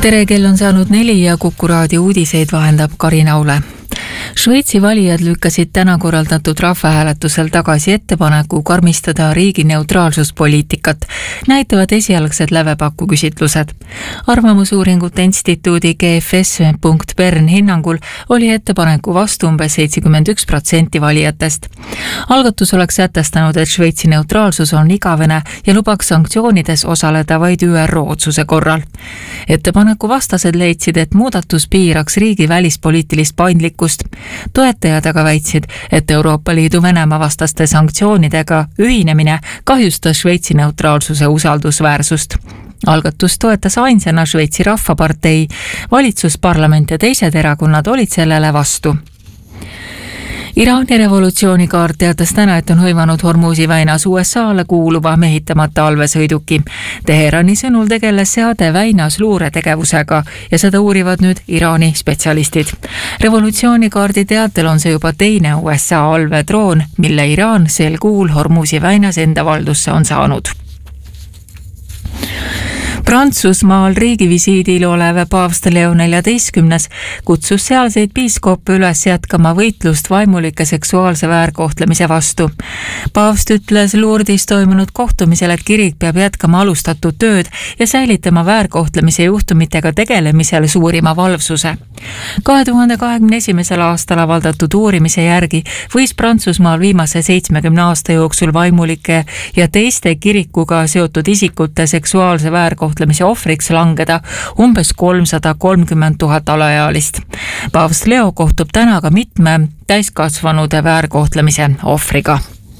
Tere, kell on saanud 4 ja Kuku raadio uudiseid vahendab Karina Aule. Šveitsi valijad lükkasid täna korraldatud rahvahääletusel tagasi ettepaneku karmistada riigi neutraalsuspoliitikat, näitavad esialgsed lävepakku küsitlused. Arvamusuuringute instituudi GFS.Bern hinnangul oli ettepaneku vastu umbes 71% valijatest. Algatus oleks sätestanud, et Šveitsi neutraalsus on igavene ja lubaks sanktsioonides osaleda vaid ÜRO otsuse korral. Ettepaneku vastased leidsid, et muudatus piiraks riigi välispoliitilist paindlikkust. Toetajad aga väitsid, et Euroopa Liidu Venemaa vastaste sanktsioonidega ühinemine kahjustas Šveitsi neutraalsuse usaldusväärsust. Algatust toetas ainsana Šveitsi Rahvapartei, valitsus, parlament ja teised erakonnad olid sellele vastu. Iraani revolutsioonikaart teatas täna, et on hõivanud Hormuzi väinas USA-le kuuluva mehitamata allveesõiduki. Teherani sõnul tegeles seade väinas luuretegevusega ja seda uurivad nüüd Iraani spetsialistid. Revolutsioonikaardi teatel on see juba teine USA allveedroon, mille Iraan sel kuul Hormuzi väinas enda valdusse on saanud. Prantsusmaal riigivisiidil olev paavst Leo XIV kutsus sealseid piiskoppe üles jätkama võitlust vaimulike seksuaalse väärkohtlemise vastu. Paavst ütles Lourdis toimunud kohtumisel, et kirik peab jätkama alustatud tööd ja säilitama väärkohtlemise juhtumitega tegelemisel suurima valvsuse. 2021. aastal avaldatud uurimise järgi võis Prantsusmaal viimase 70 aasta jooksul vaimulike ja teiste kirikuga seotud isikute seksuaalse väärkohtlemise ohvriks langeda umbes 330 000 alaealist. Paavst Leo kohtub täna ka mitme täiskasvanude väärkohtlemise ohvriga.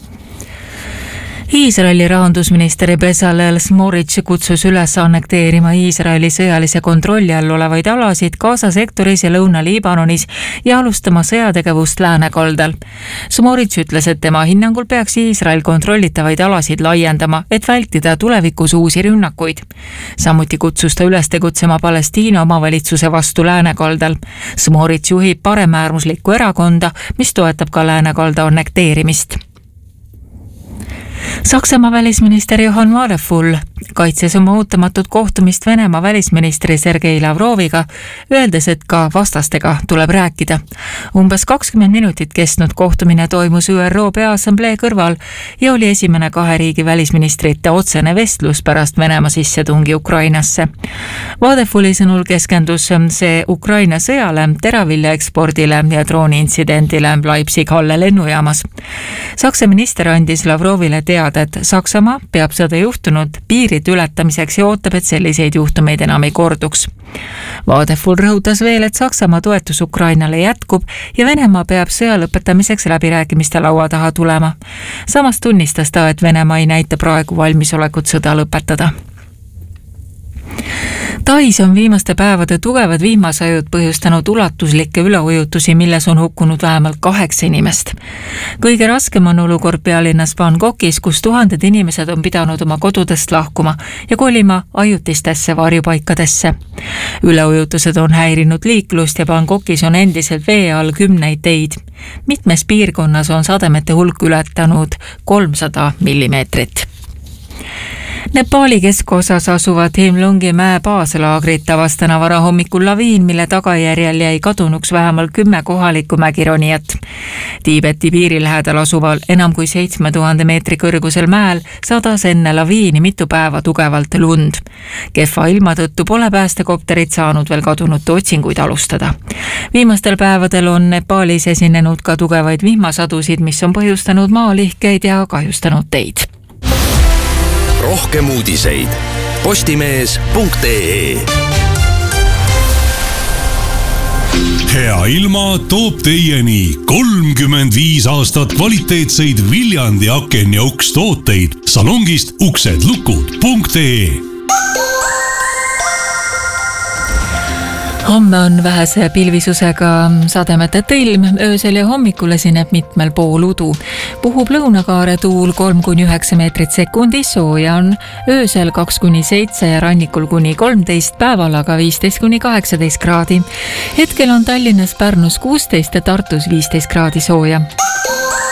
Iisraeli rahandusminister Bezalel Smotrich kutsus üles annekteerima Iisraeli sõjalise kontrolli all olevaid alasid Gaza sektoris ja Lõuna-Liibanonis ja alustama sõjategevust läänekaldal. Smotrich ütles, et tema hinnangul peaks Iisrael kontrollitavaid alasid laiendama, et vältida tulevikus uusi rünnakuid. Samuti kutsus ta üles tegutsema Palestiina omavalitsuse vastu läänekaldal. Smotrich juhib paremäärmuslikku erakonda, mis toetab ka läänekalda annekteerimist. Saksamaa välisminister Johann Wadephul kaitses oma ootamatut kohtumist Venemaa välisministri Sergei Lavroviga, öeldes, et ka vastastega tuleb rääkida. Umbes 20 minutit kestnud kohtumine toimus ÜRO Peaassamblee kõrval ja oli esimene kahe riigi välisministrite otsene vestlus pärast Venemaa sissetungi Ukrainasse. Wadephuli sõnul keskendus see Ukraina sõjale, teravilja ekspordile ja drooniintsidendile Leipzig-Halle lennujaamas. Saksa minister andis Lavrovile teada, et Saksamaa peab seda juhtunud piirid ületamiseks ja ootab, et selliseid juhtumeid enam ei korduks. Wadephul rõhutas veel, et Saksamaa toetus Ukrainale jätkub ja Venemaa peab sõja lõpetamiseks läbirääkimiste laua taha tulema. Samas tunnistas ta, et Venemaa ei näita praegu valmisolekut sõda lõpetada. Tais on viimaste päevade tugevad vihmasajud põhjustanud ulatuslikke üleujutusi, milles on hukkunud vähemalt 8 inimest. Kõige raskem on olukord pealinnas Bangkokis, kus tuhanded inimesed on pidanud oma kodudest lahkuma ja kolima ajutistesse varjupaikadesse. Üleujutused on häirinud liiklust ja Bangkokis on endiselt vee all 10 teid. Mitmes piirkonnas on sademete hulk ületanud 300 millimeetrit. Nepaali keskosas asuvat Himlungi mäe baaslaagrit tabas täna varahommikul laviin, mille tagajärjel jäi kadunuks vähemalt 10 kohalikku mägironijat. Tiibeti piiri lähedal asuval enam kui 7000 meetri kõrgusel mäel sadas enne laviini mitu päeva tugevalt lund. Kehva ilma tõttu pole päästekopterid saanud veel kadunute otsinguid alustada. Viimastel päevadel on Nepaalis esinenud ka tugevaid vihmasadusid, mis on põhjustanud maalihkeid ja kahjustanud teid. Rohkem uudiseid postimees.ee. Hea ilma toob teieni 35 aastat kvaliteetseid Viljandi aken- ja ukstooteid salongist uksedlukud.ee. Homme on vähese pilvisusega sademeteta ilm, öösel ja hommikul esineb mitmel pool udu. Puhub lõunakaare tuul 3-9 meetrit sekundis, sooja on öösel 2-7 ja rannikul kuni 13, päeval aga 15-18 kraadi. Hetkel on Tallinnas, Pärnus 16 ja Tartus 15 kraadi sooja.